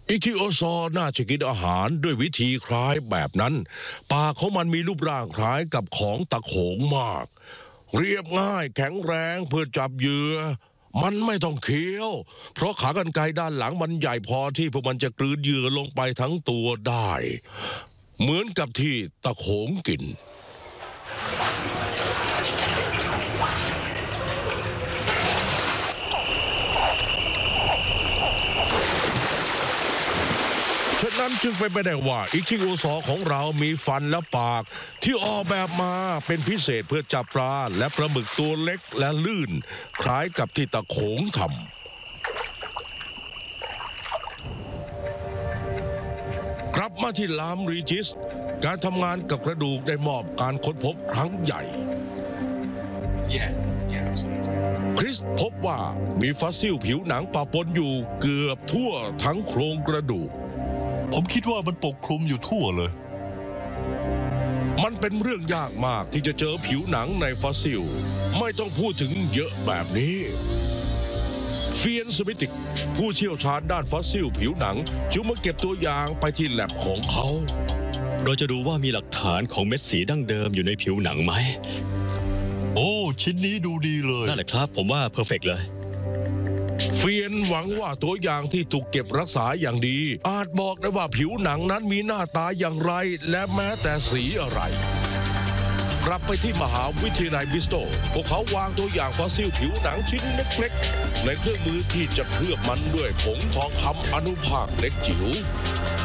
อิคิโอซอน่าจะกินอาหารด้วยวิธีคล้ายแบบนั้นปากของมันมีรูปร่างคล้ายกับของตะโขงมากเรียบง่ายแข็งแรงเพื่อจับเหยื่อมันไม่ต้องเคี้ยวเพราะขากรรไกรด้านหลังมันใหญ่พอที่พวกมันจะกลืนเหยื่อลงไปทั้งตัวได้เหมือนกับที่ตะโขงกินฉะนั้นจึงเป็นไปได้ว่าอิคิโอซอของเรามีฟันและปากที่ออกแบบมาเป็นพิเศษเพื่อจับปลาและปลาหมึกตัวเล็กและลื่นคล้ายกับที่ตะโขงทำกลับมาที่ลามรีจิสการทำงานกับกระดูกได้มอบการค้นพบครั้งใหญ่คริสพบว่ามีฟอสซิลผิวหนังปะปนอยู่เกือบทั่วทั้งโครงกระดูกผมคิดว่ามันปกคลุมอยู่ทั่วเลยมันเป็นเรื่องยากมากที่จะเจอผิวหนังในฟอสซิลไม่ต้องพูดถึงเยอะแบบนี้เฟียนสมิติกผู้เชี่ยวชาญด้านฟอสซิลผิวหนังจึงมาเก็บตัวอย่างไปที่แลบของเขาเราจะดูว่ามีหลักฐานของเม็ดสีดั้งเดิมอยู่ในผิวหนังไหมโอ้ชิ้นนี้ดูดีเลยนั่นแหละครับผมว่าเพอร์เฟกต์เลยเฟียนหวังว่าตัวอย่างที่ถูกเก็บรักษาอย่างดีอาจบอกได้ว่าผิวหนังนั้นมีหน้าตาอย่างไรและแม้แต่สีอะไรกลับไปที่มหาวิทยาลัยบริสตอลพวกเขาวางตัวอย่างฟอสซิลผิวหนังชิ้นเล็กๆในเครื่องมือที่จะเคลือบมันด้วยผงทองคำอนุภาคเล็กจิ๋ว